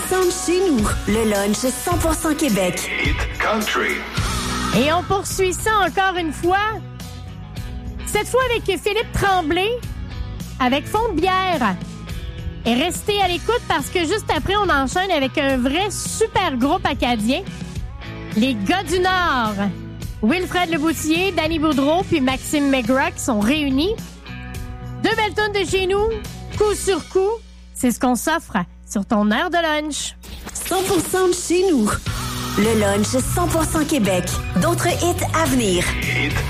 de chez nous. Le lunch 100% Québec. Hit Country. Et on poursuit ça encore une fois. Cette fois avec Philippe Tremblay, avec Fond de bière. Et restez à l'écoute parce que juste après, on enchaîne avec un vrai super groupe acadien. Les gars du Nord. Wilfred Leboutillier, Danny Boudreau puis Maxime McGrath qui sont réunis. 2 belles tonnes de chez nous, coup sur coup. C'est ce qu'on s'offre sur ton heure de lunch. 100% de chez nous. Le lunch 100% Québec. D'autres hits à venir. Hit